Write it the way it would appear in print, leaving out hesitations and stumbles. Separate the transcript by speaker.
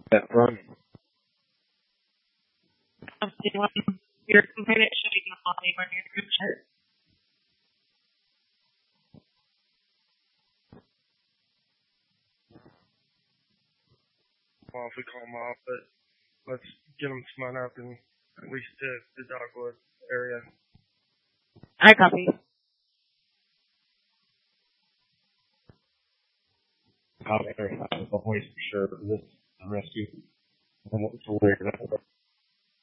Speaker 1: that running.
Speaker 2: Your component should be defaulting on your group chat.
Speaker 3: Well, if we call them off, but let's get them spun up in at least the Dogwood area.
Speaker 2: I copy.
Speaker 1: Out there, the voice for sure. This rescue. And it's weird.